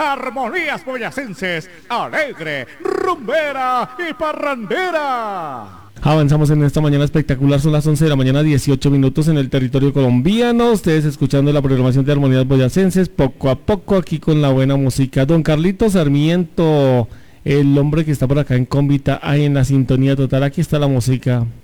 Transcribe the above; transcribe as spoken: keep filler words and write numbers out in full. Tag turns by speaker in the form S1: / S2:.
S1: Armonías Boyacenses, alegre, rumbera y parrandera.
S2: Avanzamos en esta mañana espectacular, son las once de la mañana, dieciocho minutos en el territorio colombiano. Ustedes escuchando la programación de Armonías Boyacenses, poco a poco aquí con la buena música. Don Carlito Sarmiento, el hombre que está por acá en Cómbita, ahí en la sintonía total, aquí está la música.